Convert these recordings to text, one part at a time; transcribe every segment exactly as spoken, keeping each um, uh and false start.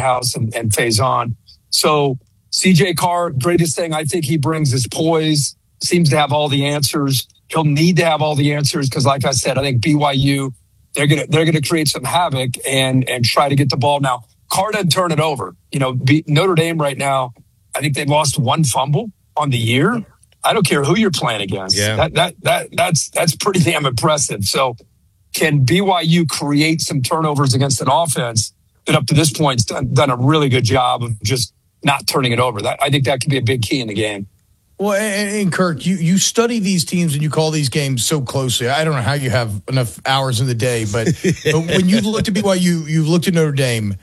House and, and Faison. So C J Carr, greatest thing I think he brings is poise, seems to have all the answers. He'll need to have all the answers because, like I said, I think B Y U, they're gonna they're gonna create some havoc and and try to get the ball. Now, Carr doesn't turn it over. You know, be, Notre Dame right now, I think they've lost one fumble on the year. I don't care who you're playing against. Yeah. That that that that's that's pretty damn impressive. So, can B Y U create some turnovers against an offense that up to this point has done, done a really good job of just not turning it over? That I think that could be a big key in the game. Well, and, and Kirk, you, you study these teams and you call these games so closely. I don't know how you have enough hours in the day, but, but when you looked at B Y U, you looked at Notre Dame.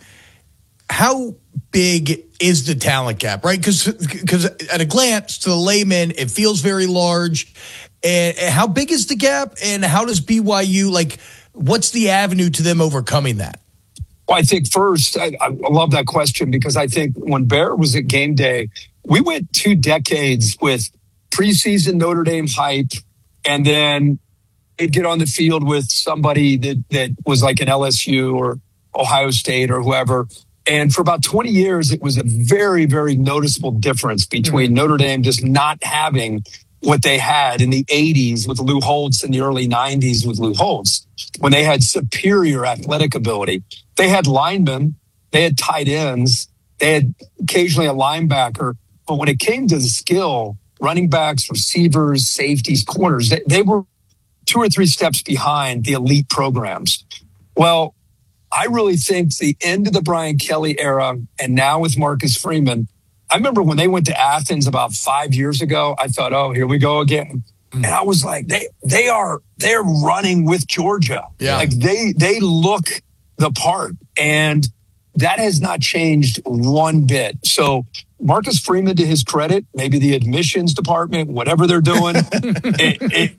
How big is the talent gap, right? Because because at a glance, to the layman, it feels very large. And how big is the gap? And how does B Y U, like, what's the avenue to them overcoming that? Well, I think first, I, I love that question because I think when Bear was at game day, we went two decades with preseason Notre Dame hype, and then they'd get on the field with somebody that, that was like an L S U or Ohio State or whoever. And for about twenty years, it was a very, very noticeable difference between mm-hmm. Notre Dame just not having what they had in the eighties with Lou Holtz and the early nineties with Lou Holtz, when they had superior athletic ability. They had linemen, they had tight ends, they had occasionally a linebacker. But when it came to the skill, running backs, receivers, safeties, corners, they, they were two or three steps behind the elite programs. Well, I really think the end of the Brian Kelly era, and now with Marcus Freeman, I remember when they went to Athens about five years ago, I thought, oh, here we go again. And I was like, they they are they're running with Georgia. Yeah. Like they they look the part. And that has not changed one bit. So Marcus Freeman, to his credit, maybe the admissions department, whatever they're doing, it,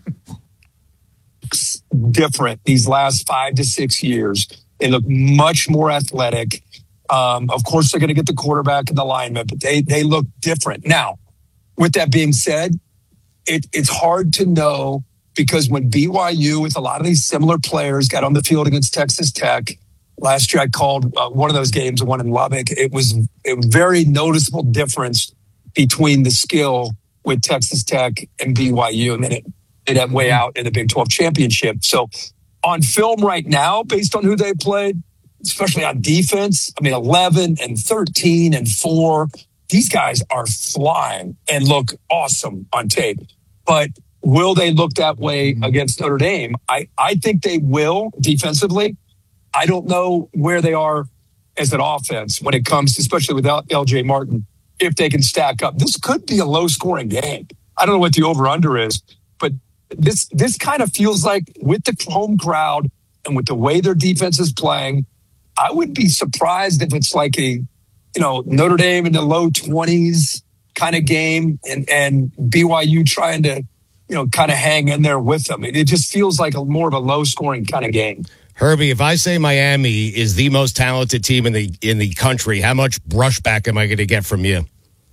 it's different these last five to six years. They look much more athletic. Um, of course, they're going to get the quarterback and the lineman, but they they look different. Now, with that being said, it, it's hard to know because when B Y U, with a lot of these similar players, got on the field against Texas Tech, last year I called uh, one of those games, one in Lubbock. It was a very noticeable difference between the skill with Texas Tech and B Y U, and then it made that way out in the Big twelve championship. So on film right now, based on who they played, especially on defense, I mean, eleven and thirteen and four, these guys are flying and look awesome on tape. But will they look that way against Notre Dame? I, I think they will defensively. I don't know where they are as an offense when it comes to, especially without L J Martin, if they can stack up. This could be a low-scoring game. I don't know what the over-under is, but this this kind of feels like with the home crowd and with the way their defense is playing, I would be surprised if it's like a, you know, Notre Dame in the low twenties kind of game and, and B Y U trying to, you know, kind of hang in there with them. It, it just feels like a more of a low-scoring kind of game. Herbie, if I say Miami is the most talented team in the in the country, how much brushback am I going to get from you?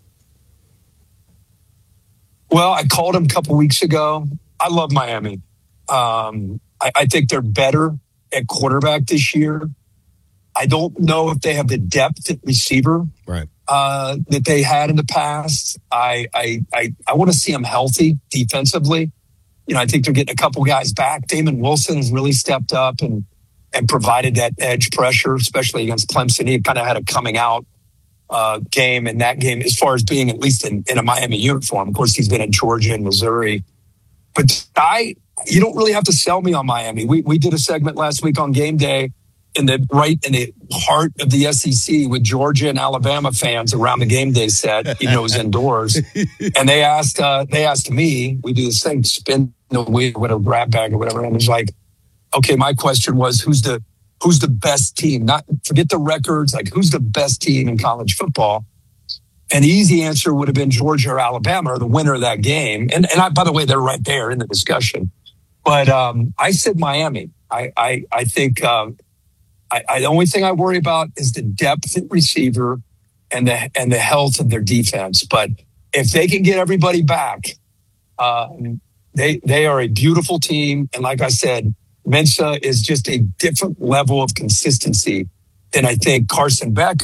Well, I called him a couple weeks ago. I love Miami. Um, I, I think they're better at quarterback this year. I don't know if they have the depth at receiver right. uh, that they had in the past. I I I, I want to see them healthy defensively. You know, I think they're getting a couple guys back. Damon Wilson has really stepped up and and provided that edge pressure, especially against Clemson. He kind of had a coming out uh, game in that game as far as being at least in, in a Miami uniform. Of course, he's been in Georgia and Missouri. But I, you don't really have to sell me on Miami. We we did a segment last week on Game Day in the right in the heart of the S E C with Georgia and Alabama fans around the Game Day set, even though it was indoors. And they asked uh, they asked me, we do this thing, spin the wheel, whatever, grab bag or whatever. And it was like, okay, my question was, who's the who's the best team? Not forget the records, like who's the best team in college football? And the easy answer would have been Georgia or Alabama, or the winner of that game. And and I, by the way, they're right there in the discussion. But um, I said Miami. I I, I think um, I, I, the only thing I worry about is the depth at receiver and the and the health of their defense. But if they can get everybody back, uh, they they are a beautiful team. And like I said, Mensa is just a different level of consistency than I think Carson Beck,